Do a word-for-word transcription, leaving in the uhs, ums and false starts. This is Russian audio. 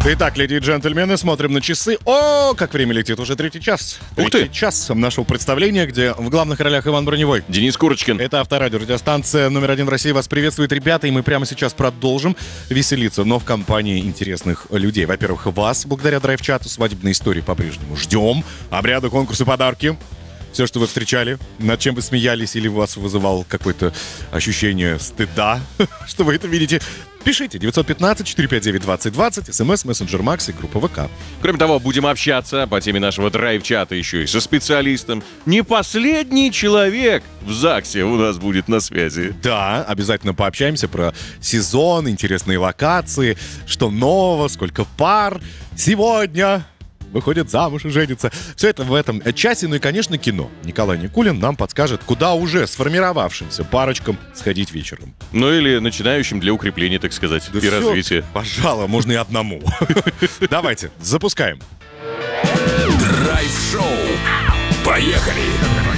Итак, леди и джентльмены, смотрим на часы. О, как время летит, уже третий час. Ух Третий ты. час нашего представления, где в главных ролях Иван Броневой. Денис Курочкин. Это Авторадио, радиостанция номер один в России. Вас приветствует, ребята, и мы прямо сейчас продолжим веселиться, но в компании интересных людей. Во-первых, вас, благодаря драйв-чату, свадебные истории по-прежнему ждем. Обряды, конкурсы, подарки. Все, что вы встречали, над чем вы смеялись или у вас вызывал какое-то ощущение стыда, что вы это видите, пишите. девятьсот пятнадцать четыреста пятьдесят девять двадцать двадцать, смс, мессенджер Макс и группа ВК. Кроме того, будем общаться по теме нашего драйв-чата еще и со специалистом. Не последний человек в ЗАГСе у нас будет на связи. Да, обязательно пообщаемся про сезон, интересные локации, что нового, сколько пар сегодня выходит замуж и женится. Все это в этом часе. Ну и, конечно, кино. Николай Никулин нам подскажет, куда уже сформировавшимся парочкам сходить вечером. Ну или начинающим для укрепления, так сказать, Да и всё, развития. пожалуй, можно и одному. Давайте, запускаем. Драйв-шоу. Поехали!